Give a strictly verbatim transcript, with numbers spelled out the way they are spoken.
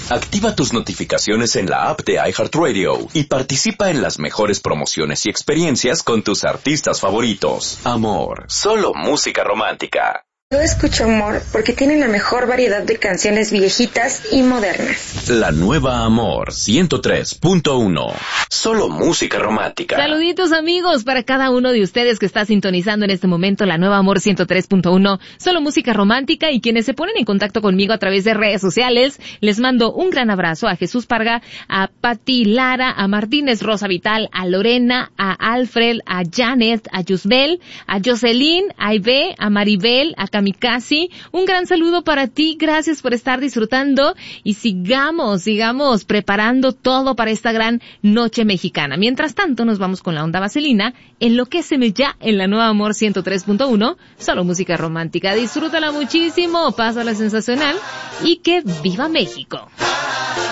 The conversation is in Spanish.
Activa tus notificaciones en la app de iHeartRadio y participa en las mejores promociones y experiencias con tus artistas favoritos. Amor, solo música romántica. Yo escucho Amor porque tiene la mejor variedad de canciones viejitas y modernas. La nueva Amor ciento tres punto uno. Solo música romántica. Saluditos amigos para cada uno de ustedes que está sintonizando en este momento la nueva Amor ciento tres punto uno. Solo música romántica, y quienes se ponen en contacto conmigo a través de redes sociales, les mando un gran abrazo a Jesús Parga, a Pati Lara, a Martínez Rosa Vital, a Lorena, a Alfred, a Janet, a Yusbel, a Jocelyn, a Ibe, a Maribel, a Kamikaze. Un gran saludo para ti, gracias por estar disfrutando y sigamos, sigamos preparando todo para esta gran noche mexicana. Mientras tanto, nos vamos con la onda vaselina, Enloquéceme ya en la nueva Amor ciento tres punto uno, solo música romántica. Disfrútala muchísimo, pásala sensacional y que viva México.